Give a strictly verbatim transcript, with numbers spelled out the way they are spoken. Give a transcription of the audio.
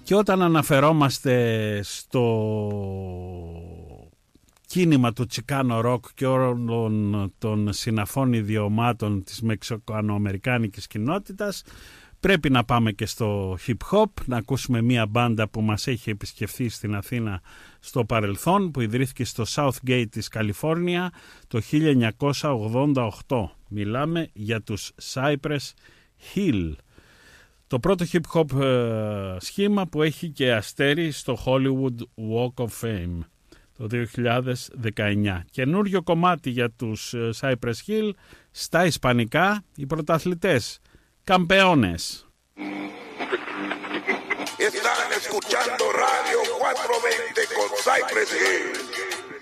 Και όταν αναφερόμαστε στο κίνημα του Chicano Rock και όλων των συναφών ιδιωμάτων της μεξικοαμερικάνικης κοινότητας, πρέπει να πάμε και στο hip hop, να ακούσουμε μία μπάντα που μας έχει επισκεφθεί στην Αθήνα στο παρελθόν, που ιδρύθηκε στο Southgate της Καλιφόρνια το χίλια εννιακόσια ογδόντα οκτώ. Μιλάμε για τους Cypress Hill. Το πρώτο hip hop ε, σχήμα που έχει και αστέρι στο Hollywood Walk of Fame το δύο χιλιάδες δεκαεννιά. Καινούριο κομμάτι για τους ε, Cypress Hill, στα ισπανικά, οι πρωταθλητές, Campeones. Están escuchando Radio cuatrocientos veinte con Cypress Hill.